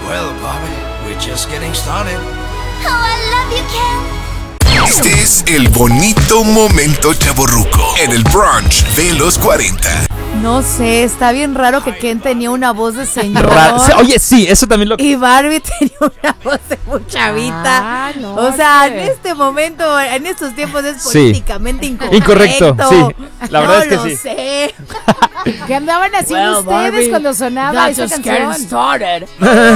Well, Bobby, we're just getting started. Oh, I love you, Ken. Este es el bonito momento chavorruco en el brunch de los 40. No sé, está bien raro que Ken tenía una voz de señor. Oye, sí, eso también lo... Y Barbie tenía una voz de muchavita. No, o sea, en este momento, en estos tiempos es políticamente incorrecto. Sí, la verdad es que sí. No sé. ¿Qué andaban haciendo ustedes Barbie, cuando sonaba esa canción? Started.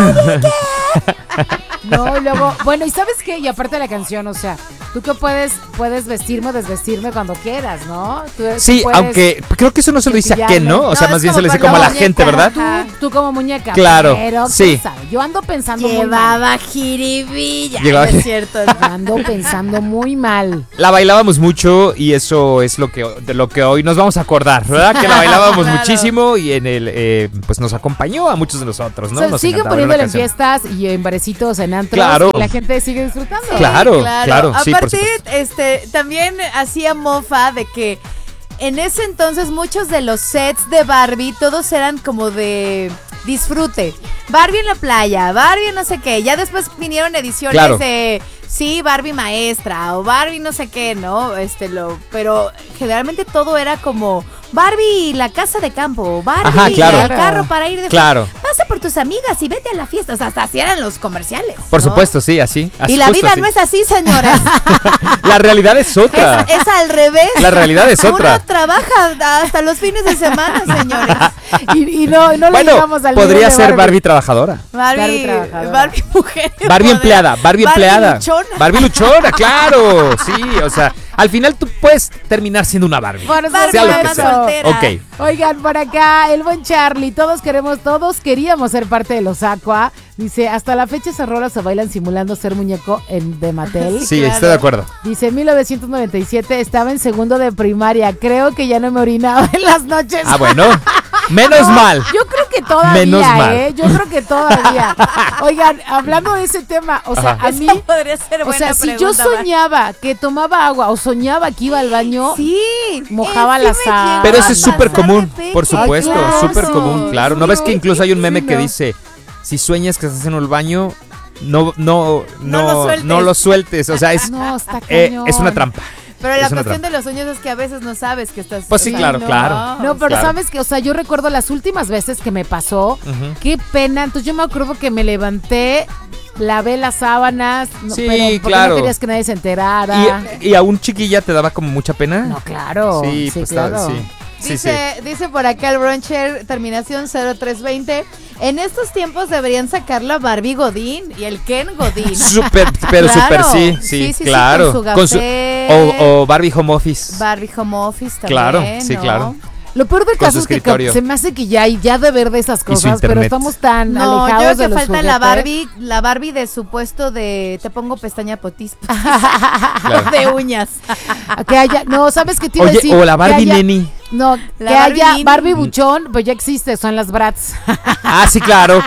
No, y luego, bueno, ¿y sabes qué? Y aparte de la canción, o sea, tú que puedes vestirme o desvestirme cuando quieras, ¿no? Sí, aunque creo que eso no se lo dice a Ken, ¿no? O sea, más bien se le dice como a la gente, ¿verdad? Tú como muñeca. Claro, pero, sí. Yo ando pensando Llevaba jiribilla. Llevaba- Es cierto. ando pensando muy mal. La bailábamos mucho y eso es de lo que hoy nos vamos a acordar, ¿verdad? Que la bailábamos Claro. muchísimo y en el pues nos acompañó a muchos de nosotros, ¿no? O sea, Nos siguen encantaba poniéndolo la en canción. fiestas y en barecitos, en antros. Claro. Y la gente sigue disfrutando. Claro. Sí, por Aparte, supuesto. también hacía mofa de que en ese entonces muchos de los sets de Barbie, todos eran como de disfrute. Barbie en la playa, Barbie en no sé qué. Ya después vinieron ediciones Claro. de sí, Barbie maestra o Barbie no sé qué, ¿no? Pero generalmente todo era como Barbie la casa de campo, Barbie Ajá, claro. el carro para ir de Claro. pasa por tus amigas y vete a la fiesta. O sea, hasta así eran los comerciales. Por ¿no? supuesto, sí, así. Y la justo vida así. no es así, señoras. La realidad es otra. Es al revés. La realidad es otra. Uno trabaja hasta los fines de semana, señores. Y no le Bueno, llegamos al podría nivel de ser Barbie trabajadora. Barbie trabajadora. mujer. Barbie empleada, Barbie empleada. Luchona. Barbie luchona, claro. Sí, o sea, al final tú puedes terminar siendo una Barbie. Por Barbie sea lo que mamá sea. soltera. Ok. Oigan, por acá, el buen Charlie, todos queríamos ser parte de los Aqua. Dice, hasta la fecha esas rolas se bailan simulando ser muñeco de Mattel. Sí, claro. estoy de acuerdo. Dice, en 1997 estaba en segundo de primaria. Creo que ya no me orinaba en las noches. Ah, bueno. Menos mal. Yo creo que todavía, Menos mal. Yo creo que todavía. Oigan, hablando de ese tema, o sea, Ajá. a mí, Esa podría ser o buena sea, si yo pregunta, soñaba que tomaba agua o soñaba que iba al baño, sí, mojaba sí la me sábana. llegó Pero a eso es súper pasar común, de peque. por supuesto, Ay, claro. súper común, claro. ¿No ves que incluso hay un meme Sí, que no. dice, si sueñas que estás en el baño, no sueltes. lo sueltes? O sea, no, está cañón. es una trampa. Pero la Es una cuestión trampa. de los sueños es que a veces no sabes que estás. Pues sí, o sea, claro, no, claro. No, pero Claro. sabes que, o sea, yo recuerdo las últimas veces que me pasó, Ujú. qué pena. Entonces yo me acuerdo que me levanté, lavé las sábanas, Sí, pero porque claro. no querías que nadie se enterara. ¿Y a un chiquilla te daba como mucha pena? No, claro. Sí, pues claro. sí. Sí, sí. Dice por acá el Broncher, terminación 0320. En estos tiempos deberían sacar la Barbie Godín y el Ken Godín. Pero Claro. súper sí, Sí, claro. con su gafet. o Barbie Home Office. Barbie Home Office también. Claro, sí, ¿no? claro. Lo peor del Con caso su es que escritorio. se me hace que ya de ver de esas su cosas, pero internet. estamos tan No, yo alejados creo de que los falta juguetes. la Barbie de supuesto de te pongo pestaña potis Claro. de uñas. Que haya, no, ¿sabes qué te iba a Oye, decir? o la Que Barbie haya- Neni. No, La que Barbie haya Nini. Barbie Buchón, pues ya existe, son las Bratz. Ah, sí, claro.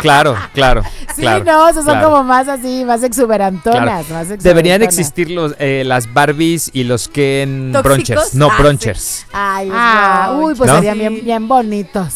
Sí, claro, no, esas son claro. como más así, más exuberantonas. Claro. Más exuberantonas. Deberían existir las Barbies y los Ken ¿Tóxicos? Bronchers. No, Ah, Bronchers. Ay, Uy, pues ¿No? serían bien bonitos.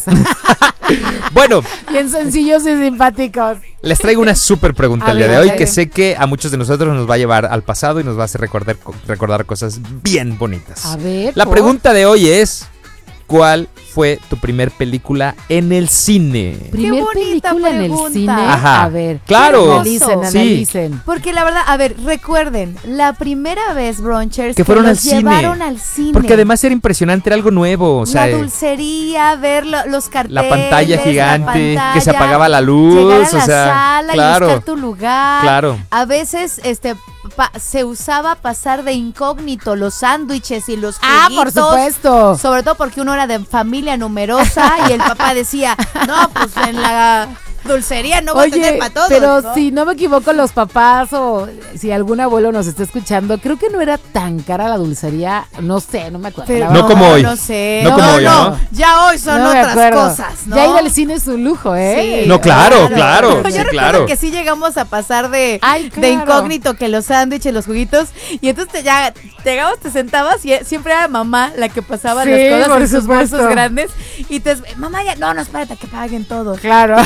Bueno, Bien sencillos y simpáticos. les traigo una súper pregunta A el día ver, de hoy a que ver. sé que a muchos de nosotros nos va a llevar al pasado y nos va a hacer recordar cosas bien bonitas. A ver. La ¿por? pregunta de hoy es, ¿cuál fue tu primer película en el cine? Primer bonita película en el pregunta. cine. Ajá. A ver. Claro. Analicen, Sí. analicen. Porque la verdad, a ver, recuerden, la primera vez, Bronchers, Que fueron los al cine. llevaron al cine. Porque además era impresionante, era algo nuevo, o sea, la dulcería, ver los carteles, la pantalla gigante, la que se pantalla, apagaba la luz, llegar a o la sea, sala claro, y buscar tu lugar. claro. A veces se usaba pasar de incógnito los sándwiches y los Ah, por juguitos. supuesto. Sobre todo porque uno era de familia numerosa y el papá decía, no, pues en la dulcería no va a tener Oye, para todos. pero ¿no? si no me equivoco, los papás o si algún abuelo nos está escuchando, creo que no era tan cara la dulcería. No sé, no me acuerdo. Pero la No verdad. como hoy. No sé. No como hoy, ¿no? Ya hoy son No me otras acuerdo. cosas, ¿no? Ya ir al cine es un lujo, ¿eh? Sí. No, claro. Pero yo Sí, recuerdo claro. que sí llegamos a pasar de Ay, claro. de incógnito que los sándwiches, los juguitos, y entonces llegabas, te sentabas y siempre era mamá la que pasaba Sí, las por cosas en sus supuesto. bolsos grandes y te mamá ya, no, espérate, que paguen todos. Claro. Y te empiezas,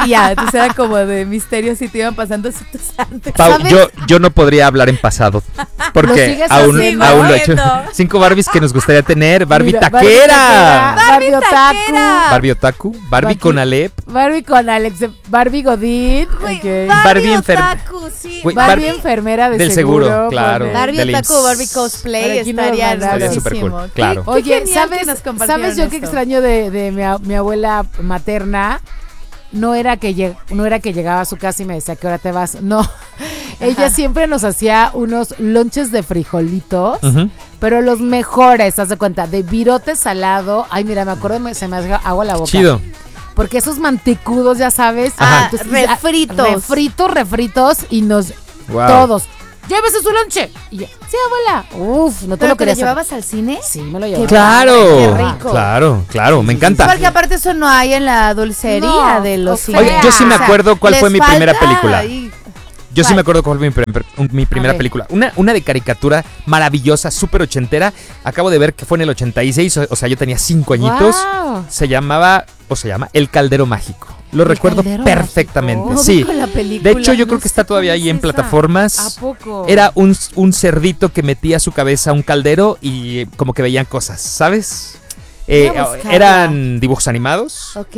Y ya, entonces era como de misterio si te iban pasando citas antes. Pau, ¿Sabes? yo no podría hablar en pasado. ¿Lo Porque sigues aún haciendo? lo he hecho. Haciendo. 5 Barbies que nos gustaría tener. Barbie Mira, taquera. Barbie Barbie otaku. taquera. Barbie otaku. Barbie con Alep. Barbie con Alex, Barbie Godín. Güey, ok. Barbie otaku, sí. Güey, Barbie Bar- enfermera de del seguro, claro. ponle. Barbie del otaku, ins- Barbie cosplay Aquí nos estaría mandaron. Estaría súper cool, hermosísimo. claro. Qué Oye, genial que nos ¿sabes compartieron yo qué esto? extraño de mi abuela materna? No era que llegaba a su casa y me decía, ¿qué hora te vas? No, ella siempre nos hacía unos lonches de frijolitos, Ujú. pero los mejores, haz de cuenta, de virote salado. Ay, mira, me acuerdo, se me hace agua la boca. Chido. Porque esos mantecudos, ya sabes. Ah, entonces, refritos. refritos y nos Wow. todos. Llévese su lonche. Y yo, sí, abuela. Uf, no te ¿Pero lo te lo querías. llevabas al cine? Sí, me lo llevaba. Claro. Qué rico. Claro, me encanta. Porque aparte eso no hay en la dulcería No, de los o sea, Oye, yo sí me O sea, acuerdo cuál les fue mi primera falta película. ahí. Yo sí ¿Cuál? me acuerdo cuál fue mi primera ver. película. Una de caricatura maravillosa, súper ochentera. Acabo de ver que fue en el 86, o sea, yo tenía 5 añitos. Wow. Se llama El Caldero Mágico. Lo El recuerdo Caldero perfectamente, No sí. ubico la película, De hecho, yo creo no que está sé todavía cuál ahí es en esa. plataformas. ¿A poco? Era un cerdito que metía su cabeza a un caldero y como que veían cosas, ¿sabes? Voy a buscarla. Eran dibujos animados. Ok.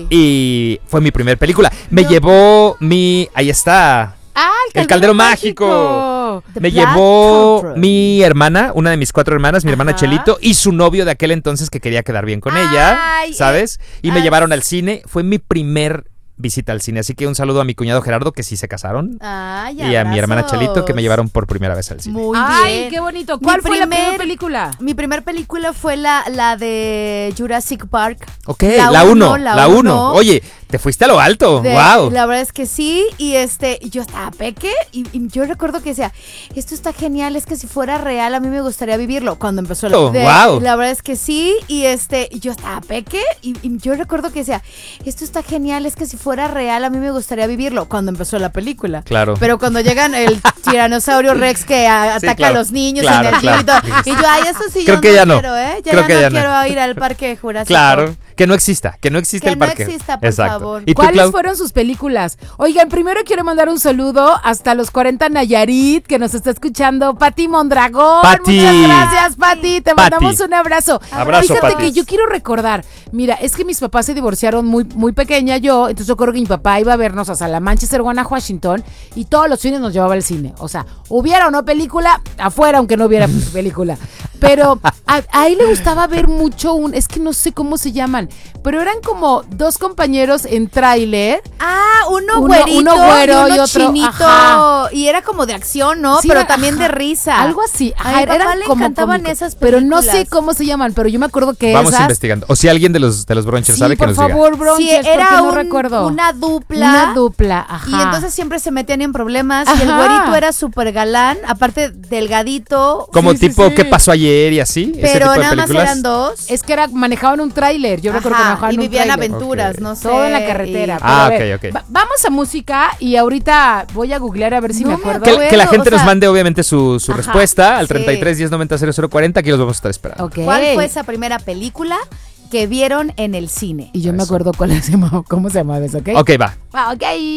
Y fue mi primer película. Me llevó ahí está. Ah, El Caldero Mágico. The Me Black llevó Cauldron. mi hermana, una de mis 4 hermanas, mi hermana Ajá. Chelito, y su novio de aquel entonces que quería quedar bien con ella, Ay, ¿sabes? Y me ah, llevaron al cine. Fue mi primer visita al cine. Así que un saludo a mi cuñado Gerardo, que sí se casaron. Ay, Y a mi hermana abrazos. Chelito, que me llevaron por primera vez al cine. Muy Ay, bien. qué bonito. Mi ¿Cuál fue la primer- primera película? Mi primer película fue la de Jurassic Park. Ok, La la uno, 1, la la uno. 1. Oye, te fuiste a lo alto. Wow. La verdad es que sí, y yo estaba peque y yo recuerdo que decía, esto está genial, es que si fuera real a mí me gustaría vivirlo cuando empezó Oh, wow. La verdad es que sí, y yo estaba peque y yo recuerdo que decía, esto está genial, es que si fuera real a mí me gustaría vivirlo cuando empezó la película. Claro. Pero cuando llegan el tiranosaurio Rex que ataca claro. a los niños Claro, en el claro. río y todo, y yo, ay, eso sí Creo yo que ya no. quiero, ¿eh? Creo que ya no. quiero ir al parque Jurásico. Claro. Que no exista Que el no parque. exista, por Exacto. favor. ¿Y tú, ¿Cuáles Clau? fueron sus películas? Oigan, primero quiero mandar un saludo hasta los 40 Nayarit, que nos está escuchando. Pati Mondragón. Pati. Muchas gracias, Pati. Te Pati. mandamos un abrazo. Abrazo, Fíjate Pati. que yo quiero recordar. Mira, es que mis papás se divorciaron muy pequeña yo. Entonces yo creo que mi papá iba a vernos hasta la Manchester, Washington. Y todos los fines nos llevaba al cine. O sea, hubiera o no película, afuera, aunque no hubiera película. Pero a él le gustaba ver mucho es que no sé cómo se llaman, pero eran como dos compañeros en tráiler. Ah, uno Uno- güerito uno güero y uno y otro, chinito. ajá. Y era como de acción, ¿no? Sí, pero ajá, también de risa. Algo así. A Ajá, mi papá eran le como encantaban cómicos, esas pero no películas. sé cómo se llaman, pero yo me acuerdo que Vamos esas. investigando. O si alguien de los Bronchers Sí, sabe que por nos diga. favor, Bronchers, Sí, porque era no recuerdo. una dupla. Una dupla, ajá. Y entonces siempre se metían en problemas. Y el Ajá. güerito era súper galán, aparte delgadito. Como Sí, sí, tipo sí. ¿Qué pasó ayer? Y así. ese Pero tipo de nada más películas. eran dos. Es que manejaban un tráiler. Yo recuerdo que Ajá, manejaban y un vivían tráiler. aventuras, Ok. no sé. Todo en la carretera. y- Pero Ah, a ver, ok. Vamos a música y ahorita voy a googlear a ver si No me me acuerdo. acuerdo. Que la o gente nos sea- mande obviamente su Ajá, respuesta al sí. 33 10 90 0040. Aquí los vamos a estar esperando. Ok. ¿Cuál fue esa primera película que vieron en el cine? Y yo me Eso. acuerdo cómo se llamaba eso, ¿ok? Ok, va. Ah, ok.